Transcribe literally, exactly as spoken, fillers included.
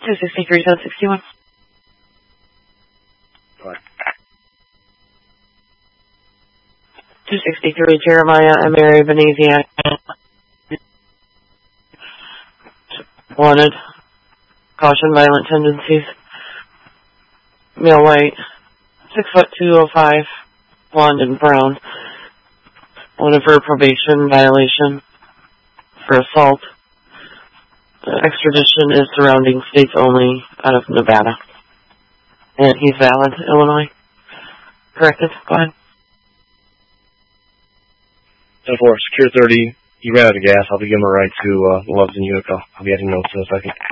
two sixty-three, ten sixty-one. What? two sixty-three, Jeremiah and Mary Beneziac. Wanted. Caution, violent tendencies. Male white. Six foot two oh five. Blonde and brown. Wanted for probation violation. For assault. Uh, extradition is surrounding states only out of Nevada. And he's valid, Illinois. Corrected. Go ahead. ten four, secure thirty. He ran out of gas. I'll be giving him a ride to uh, Loves in Utica. I'll be adding notes in a second.